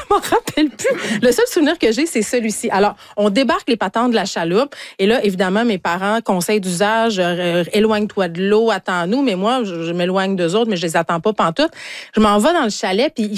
m'en rappelle plus. Le seul souvenir que j'ai, c'est celui-ci. Alors, on débarque les patentes de la chaloupe. Et là, évidemment, mes parents, conseil d'usage, éloigne-toi de l'eau, attends-nous. Mais moi, je m'éloigne d'eux autres, mais je les attends pas pantoute. Je m'en vais dans le chalet, puis